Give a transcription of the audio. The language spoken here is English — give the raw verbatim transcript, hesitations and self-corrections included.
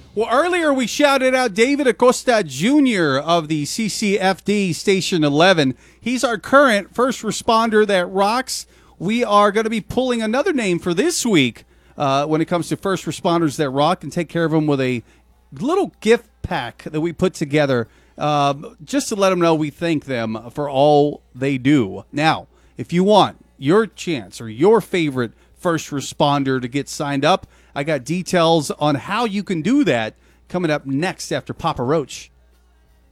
Well, earlier we shouted out David Acosta Junior of the C C F D Station eleven. He's our current first responder that rocks. We are going to be pulling another name for this week uh, when it comes to first responders that rock, and take care of them with a little gift pack that we put together um, just to let them know we thank them for all they do. Now, if you want your chance or your favorite first responder to get signed up, I got details on how you can do that coming up next after Papa Roach.